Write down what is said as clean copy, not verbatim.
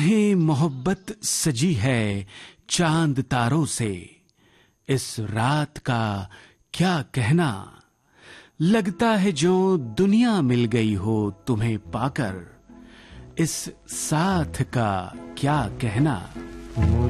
राहें मोहब्बत सजी है चांद तारों से, इस रात का क्या कहना, लगता है जो दुनिया मिल गई हो तुम्हें पाकर, इस साथ का क्या कहना।